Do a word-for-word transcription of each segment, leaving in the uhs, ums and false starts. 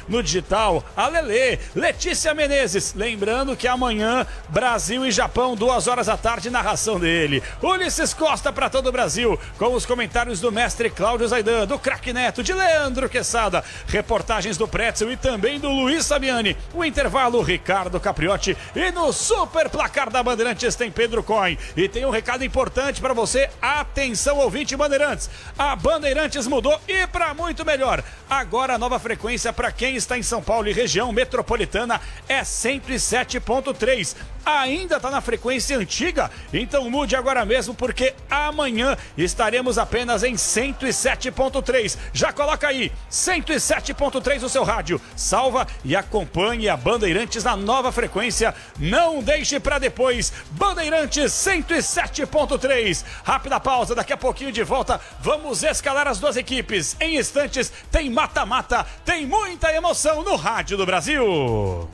No digital, a Lelê, Letícia Menezes. Lembrando que amanhã, Brasil e Japão, duas horas da tarde, narração dele. Ulisses Costa para todo o Brasil, com os comentários do mestre Cláudio Zaidan, do craque Neto, de Leandro Quesada, reportagens do Pretzel e também do Luiz Sabiani. O intervalo, Ricardo Capriotti. E no super placar da Bandeirantes tem Pedro Coin. E tem um recado importante para você. Atenção, ouvinte Bandeirantes. A Bandeirantes mudou e para muito melhor. Agora a nova frequência para quem está em São Paulo e região metropolitana é cento e sete ponto três. Ainda está na frequência antiga? Então mude agora mesmo, porque amanhã estaremos apenas em cento e sete ponto três. Já coloca aí, cento e sete ponto três no seu rádio. Salva e acompanhe a Bandeirantes na nova frequência. Não deixe para depois. Bandeirantes cento e sete ponto três. Rápida pausa, daqui a pouquinho de volta. Vamos escalar as duas equipes. Em instantes tem mata-mata, tem muita emoção no Rádio do Brasil.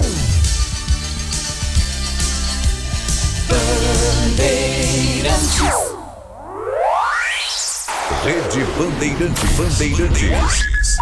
Bandeirantes. Rede Bandeirante Bandeirantes.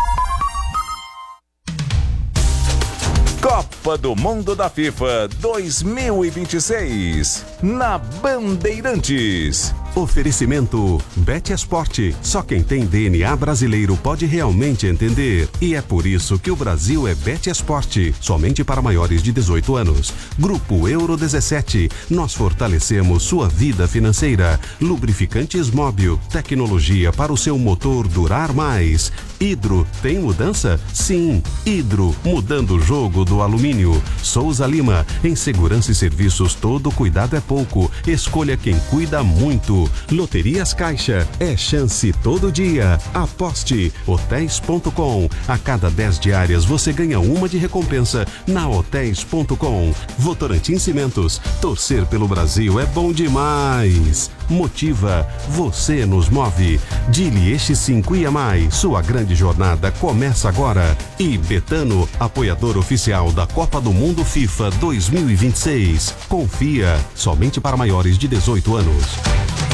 Copa do Mundo da FIFA dois mil e vinte e seis na Bandeirantes. Oferecimento BetEsport. Só quem tem D N A brasileiro pode realmente entender. E é por isso que o Brasil é BetEsport. Somente para maiores de dezoito anos. Grupo Euro dezessete. Nós fortalecemos sua vida financeira. Lubrificantes Móbil. Tecnologia para o seu motor durar mais. Hidro. Tem mudança? Sim. Hidro. Mudando o jogo do alumínio. Souza Lima. Em segurança e serviços, todo cuidado é pouco. Escolha quem cuida muito. Loterias Caixa, é chance todo dia. Aposte. hotéis ponto com. A cada dez diárias você ganha uma de recompensa na hotéis ponto com. Votorantim Cimentos, torcer pelo Brasil é bom demais. Motiva, você nos move. Dili Eixo cinco I A Mais, sua grande jornada começa agora. E Betano, apoiador oficial da Copa do Mundo FIFA dois mil e vinte e seis. Confia, somente para maiores de dezoito anos.